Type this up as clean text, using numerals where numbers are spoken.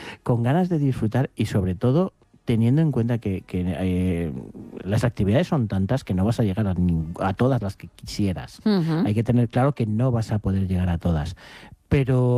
con ganas de disfrutar y sobre todo teniendo en cuenta que las actividades son tantas que no vas a llegar a todas las que quisieras. Ujú. Hay que tener claro que no vas a poder llegar a todas. Pero